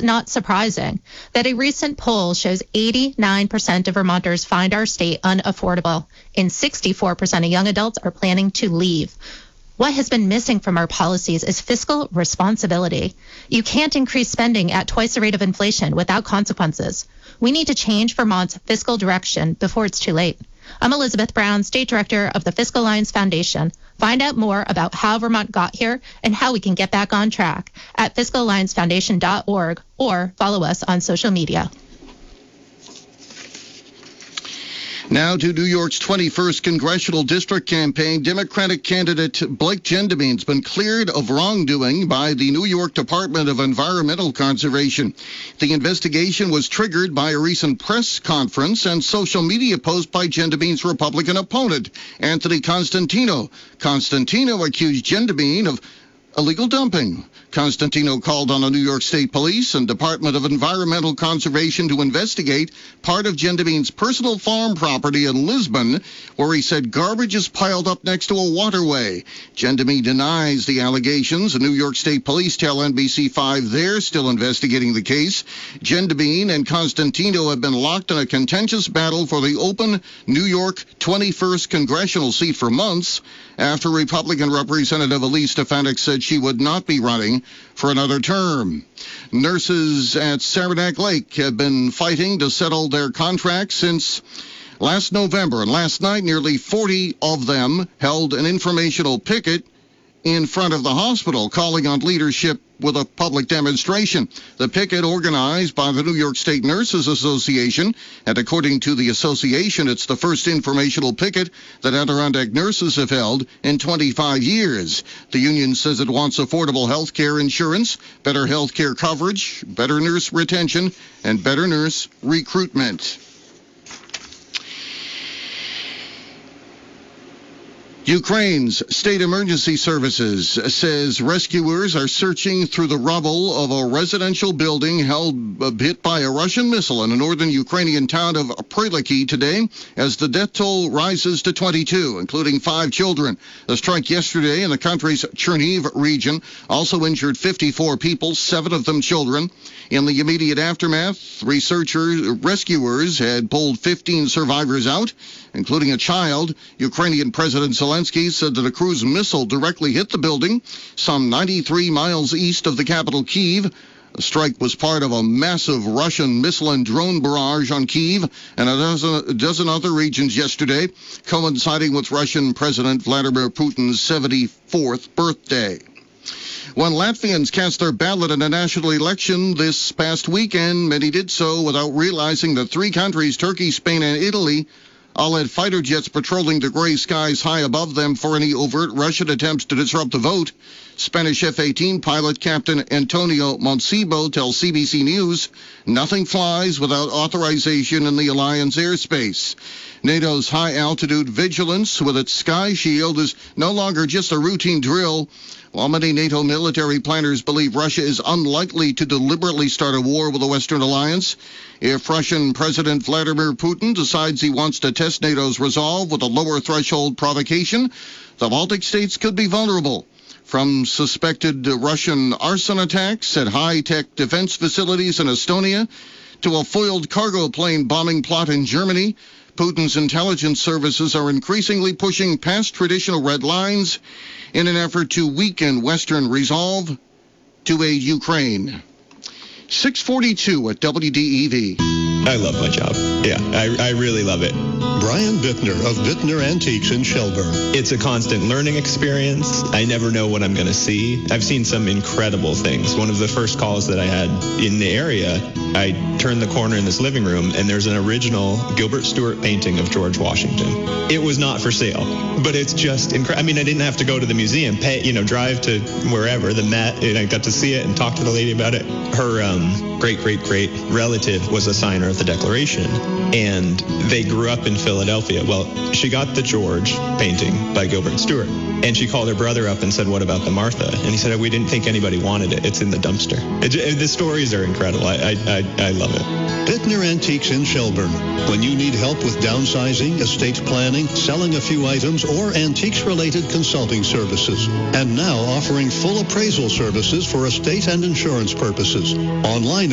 not surprising that a recent poll shows 89% of Vermonters find our state unaffordable, and 64% of young adults are planning to leave. What has been missing from our policies is fiscal responsibility. You can't increase spending at twice the rate of inflation without consequences. We need to change Vermont's fiscal direction before it's too late. I'm Elizabeth Brown, State Director of the Fiscal Alliance Foundation. Find out more about how Vermont got here and how we can get back on track at fiscalalliancefoundation.org or follow us on social media. Now to New York's 21st Congressional District campaign. Democratic candidate Blake Gendebene's been cleared of wrongdoing by the New York Department of Environmental Conservation. The investigation was triggered by a recent press conference and social media post by Gendebene's Republican opponent, Anthony Constantino. Constantino accused Gendebene of illegal dumping. Constantino called on the New York State Police and Department of Environmental Conservation to investigate part of Gendebene's personal farm property in Lisbon, where he said garbage is piled up next to a waterway. Gendebene denies the allegations. The New York State Police tell NBC5 they're still investigating the case. Gendebene and Constantino have been locked in a contentious battle for the open New York 21st congressional seat for months after Republican Representative Elise Stefanik said she would not be running for another term. Nurses at Saranac Lake have been fighting to settle their contracts since last November, and last night nearly 40 of them held an informational picket in front of the hospital, calling on leadership with a public demonstration. The picket, organized by the New York State Nurses Association, and according to the association, it's the first informational picket that Adirondack nurses have held in 25 years. The union says it wants affordable health care insurance, better health care coverage, better nurse retention, and better nurse recruitment. Ukraine's state emergency services says rescuers are searching through the rubble of a residential building hit by a Russian missile in the northern Ukrainian town of Pryliki today as the death toll rises to 22, including 5 children. The strike yesterday in the country's Chernihiv region also injured 54 people, 7 of them children. In the immediate aftermath, rescuers had pulled 15 survivors out, including a child. Ukrainian President Zelensky said that a cruise missile directly hit the building some 93 miles east of the capital, Kyiv. The strike was part of a massive Russian missile and drone barrage on Kyiv and a dozen other regions yesterday, coinciding with Russian President Vladimir Putin's 74th birthday. When Latvians cast their ballot in a national election this past weekend, many did so without realizing that 3 countries, Turkey, Spain, and Italy, all had fighter jets patrolling the gray skies high above them for any overt Russian attempts to disrupt the vote. Spanish F-18 pilot Captain Antonio Monsibo tells CBC News nothing flies without authorization in the alliance airspace. NATO's high-altitude vigilance with its Sky Shield is no longer just a routine drill. While many NATO military planners believe Russia is unlikely to deliberately start a war with the Western alliance, if Russian President Vladimir Putin decides he wants to test NATO's resolve with a lower threshold provocation, the Baltic states could be vulnerable. From suspected Russian arson attacks at high-tech defense facilities in Estonia to a foiled cargo plane bombing plot in Germany, Putin's intelligence services are increasingly pushing past traditional red lines in an effort to weaken Western resolve to aid Ukraine. 642 at WDEV. I love my job. Yeah, I really love it. Brian Bittner of Bittner Antiques in Shelburne. It's a constant learning experience. I never know what I'm going to see. I've seen some incredible things. One of the first calls that I had in the area, I turned the corner in this living room, and there's an original Gilbert Stuart painting of George Washington. It was not for sale, but it's just incredible. I mean, I didn't have to go to the museum, drive to wherever, the Met, and I got to see it and talk to the lady about it. Her great-great-great relative was a signer of the Declaration, and they grew up in Philadelphia. Well, she got the George painting by Gilbert Stuart, and she called her brother up and said, "What about the Martha?" And he said, "We didn't think anybody wanted it. It's in the dumpster." The stories are incredible. I love it. Bittner Antiques in Shelburne. When you need help with downsizing, estate planning, selling a few items, or antiques-related consulting services. And now offering full appraisal services for estate and insurance purposes. Online